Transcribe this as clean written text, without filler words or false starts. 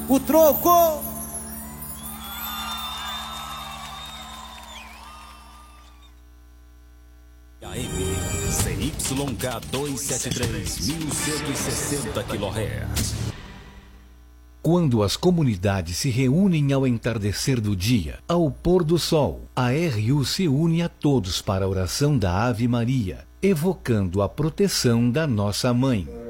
O troco! AM CYK 273, 1160 kHz. Quando as comunidades se reúnem ao entardecer do dia, ao pôr do sol, a RU se une a todos para a oração da Ave Maria, evocando a proteção da Nossa Mãe.